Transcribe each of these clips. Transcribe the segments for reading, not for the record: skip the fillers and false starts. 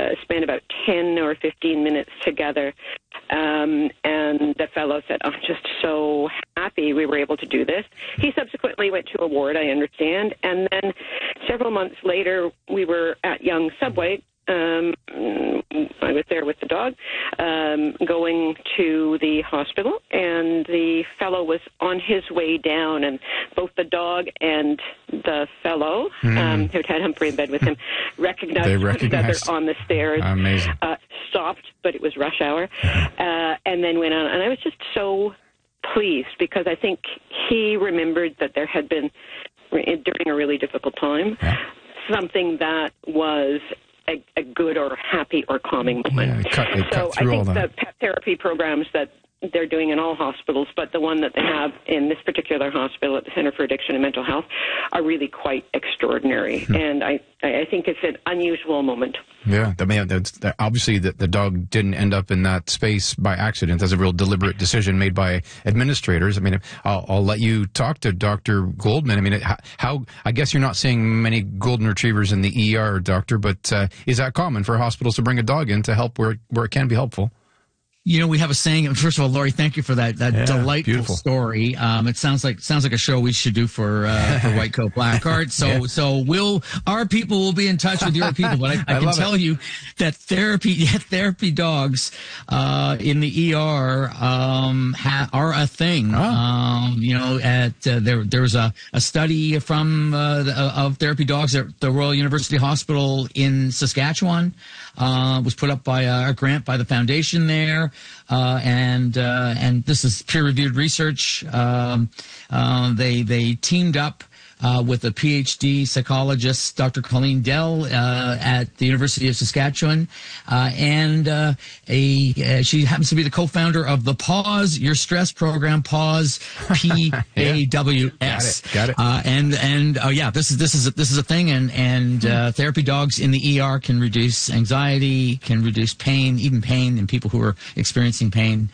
spent about 10 or 15 minutes together. And the fellow said, I'm just so happy we were able to do this. He subsequently went to a ward, I understand. And then several months later, we were at Yonge Subway. I was there with the dog, going to the hospital, and the fellow was on his way down, and both the dog and the fellow, who'd had Humphrey in bed with him, recognized one another on the stairs. Amazing. Stopped, but it was rush hour, and then went on. And I was just so pleased, because I think he remembered that there had been, during a really difficult time, something that was a good or happy or calming moment. It cut so through I all think that. the pet therapy programs that they're doing in all hospitals, but the one that they have in this particular hospital at the Center for Addiction and Mental Health, are really quite extraordinary. And I think it's an unusual moment. Yeah, I mean, obviously the dog didn't end up in that space by accident. That's a real deliberate decision made by administrators. I mean, I'll let you talk to Dr. Goldman. I mean, I guess you're not seeing many golden retrievers in the ER, doctor, but is that common for hospitals to bring a dog in to help where it can be helpful? You know, we have a saying. First of all, Laurie, thank you for that delightful beautiful story. It sounds like a show we should do for White Coat Black Art. So our people will be in touch with your people. But I can tell you that therapy dogs in the ER are a thing. You know, there was a study from of therapy dogs at the Royal University Hospital in Saskatchewan. Was put up by a grant by the foundation there. And this is peer-reviewed research. They teamed up with a PhD psychologist, Dr. Colleen Dell, at the University of Saskatchewan, and she happens to be the co-founder of the Pause Your Stress program, Pause, PAWS. Got it. This is a thing, and therapy dogs in the ER can reduce anxiety, can reduce pain, even pain in people who are experiencing pain.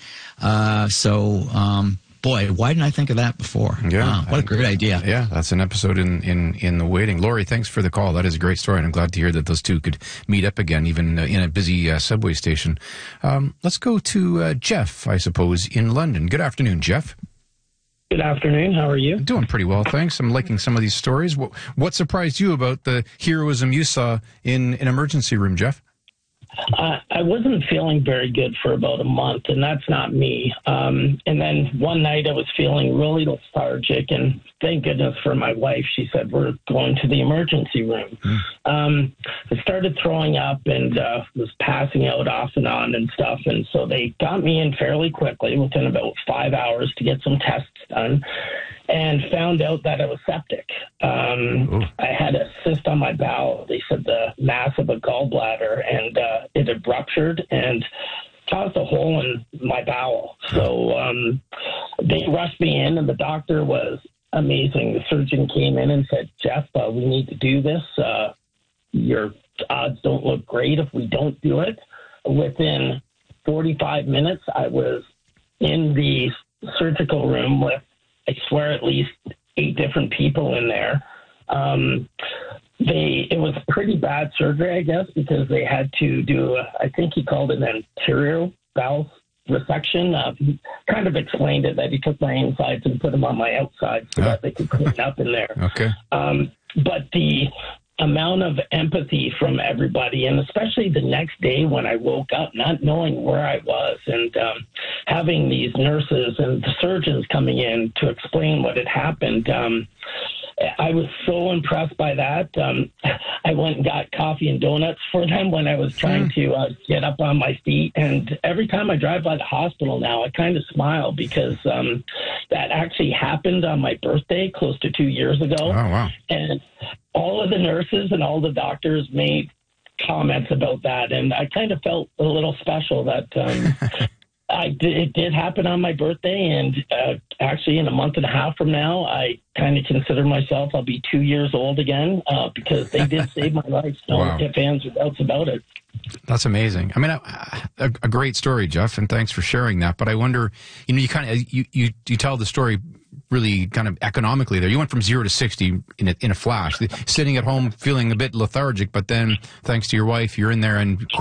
Boy, why didn't I think of that before? Yeah, what a great idea. Yeah, that's an episode in the waiting. Laurie, thanks for the call. That is a great story, and I'm glad to hear that those two could meet up again, even in a busy subway station. Let's go to Jeff, I suppose, in London. Good afternoon, Jeff. Good afternoon. How are you? Doing pretty well, thanks. I'm liking some of these stories. What surprised you about the heroism you saw in an emergency room, Jeff? I wasn't feeling very good for about a month, and that's not me. And then one night I was feeling really lethargic, and thank goodness for my wife. She said, we're going to the emergency room. I started throwing up and was passing out off and on and stuff, and so they got me in fairly quickly, within about 5 hours, to get some tests done, and found out that I was septic. I had a cyst on my bowel. They said the mass of a gallbladder, and it had ruptured and caused a hole in my bowel. So they rushed me in, and the doctor was amazing. The surgeon came in and said, Jeff, we need to do this. Your odds don't look great if we don't do it. Within 45 minutes, I was in the surgical room with, I swear, at least 8 different people in there. It was pretty bad surgery, I guess, because they had to do, I think he called it an anterior bowel resection. He kind of explained it, that he took my insides and put them on my outsides so that they could clean up in there. Okay. But the amount of empathy from everybody, and especially the next day when I woke up not knowing where I was, and having these nurses and the surgeons coming in to explain what had happened, I was so impressed by that. I went and got coffee and donuts for them when I was trying to get up on my feet. And every time I drive by the hospital now, I kind of smile, because that actually happened on my birthday close to 2 years ago. Oh, wow. And all of the nurses and all the doctors made comments about that. And I kind of felt a little special that it did happen on my birthday. And actually, in a month and a half from now, I kind of consider myself, I'll be 2 years old again, because they did save my life. No ifs, ands, or doubts about it. That's amazing. I mean, a great story, Jeff, and thanks for sharing that. But I wonder, you kind of you tell the story really kind of economically there. You went from 0 to 60 in a flash, sitting at home feeling a bit lethargic, but then thanks to your wife, you're in there and